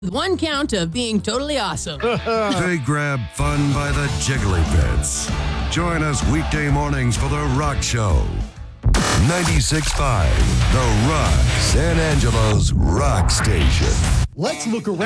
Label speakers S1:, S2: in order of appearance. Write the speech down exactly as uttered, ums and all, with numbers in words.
S1: with one count of being totally awesome.
S2: They grab fun by the jiggly bits. Join us weekday mornings for The Rock Show. ninety-six point five The Rock, San Angelo's rock station.
S3: Let's look around.